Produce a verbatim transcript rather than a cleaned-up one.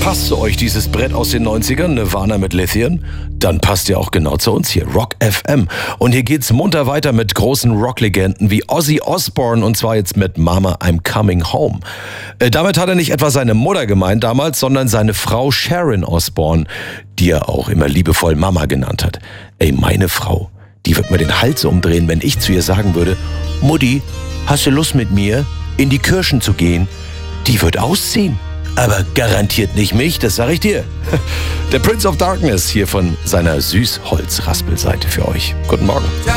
passt zu euch dieses Brett aus den neunzigern, Nirvana mit Lithium? Dann passt ihr auch genau zu uns hier, Rock F M. Und hier geht's munter weiter mit großen Rocklegenden wie Ozzy Osbourne und zwar jetzt mit Mama, I'm Coming Home. Äh, damit hat er nicht etwa seine Mutter gemeint damals, sondern seine Frau Sharon Osbourne, die er auch immer liebevoll Mama genannt hat. Ey, meine Frau, die wird mir den Hals umdrehen, wenn ich zu ihr sagen würde, Mutti, hast du Lust mit mir in die Kirchen zu gehen? Die wird ausziehen. Aber garantiert nicht mich, das sage ich dir. Der Prince of Darkness hier von seiner Süßholz-Raspelseite für euch. Guten Morgen.